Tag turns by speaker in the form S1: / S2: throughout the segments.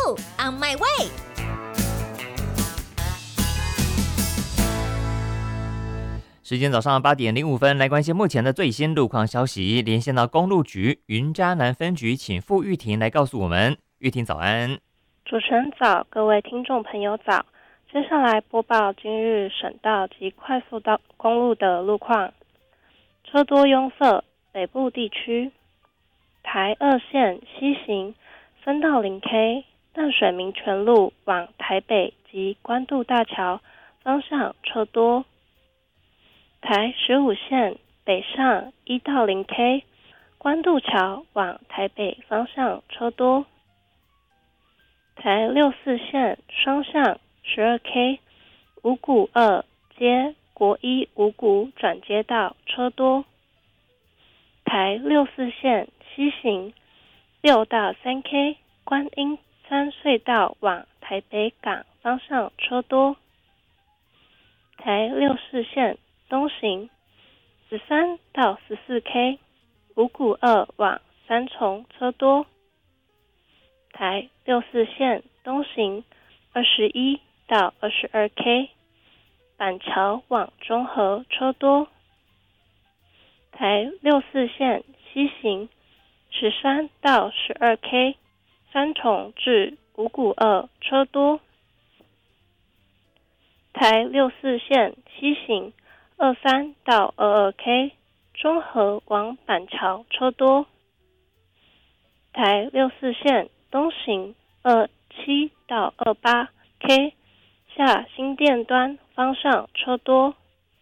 S1: 路 On my way。
S2: 时间早上8:05，来关心目前的最新路况消息。连线到公路局云嘉南分局，请傅玉婷来告诉我们。玉婷早安。
S3: 主持人早，各位听众朋友早。接下来播报今日省道及快速道公路的路况。车多拥塞，北部地区台2线西行分道0 K， 淡水民权路往台北及关渡大桥方向车多。台15线北上1到0 K， 关渡桥往台北方向车多。台64线双向12 K， 五股2接国一五股转接道车多。台64线西行6到3 K， 观音山隧道往台北港方向车多。台64线东行13到14 K， 五股2往三重车多。台64线东行21到22 K， 板桥往中和车多。台64线西行13到12 K， 三重至五股2车多。台64线西行23到22 K， 中和往板桥车多。台64线东行27到28 K， 下新店端方向车多。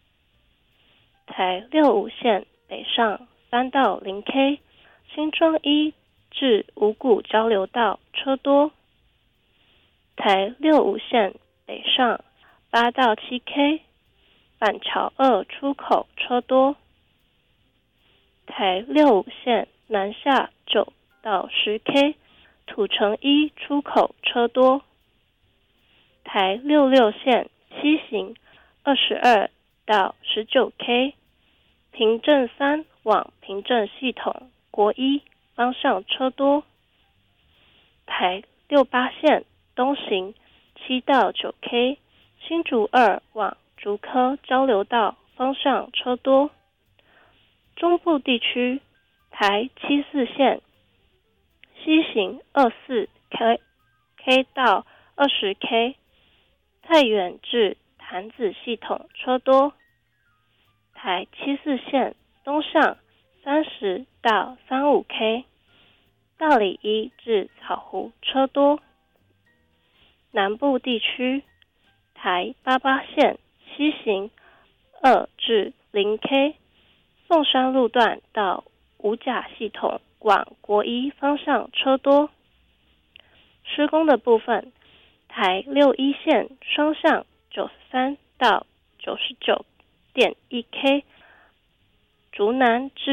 S3: 台65线北上3到0 K， 新庄1至五股交流道车多。台65线北上8到7 K， 板桥2出口车多。台65线南下9到10 K， 土城1出口车多。台66线西行22到19 K， 平镇3往平镇系统国一方向车多。台68线东行7到9 K， 新竹2往竹科交流道方向车多。中部地区台74线西行24 K 到20 K， 太原至潭子系统车多。台74线东向30到35 K， 大里1至草湖车多。南部地区台88线西行2至0 K， 凤山路段到五甲系统往国一方向车多。施工的部分，台61线双向93到99.1 K， 竹南至